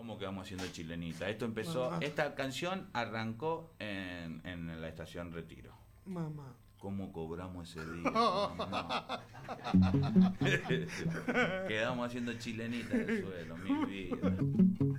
¿Cómo quedamos haciendo chilenita? Esto empezó, Mamá. esta canción arrancó en la estación Retiro. Mamá. ¿Cómo cobramos ese día? Mamá. Quedamos haciendo chilenita en el suelo, mi vida.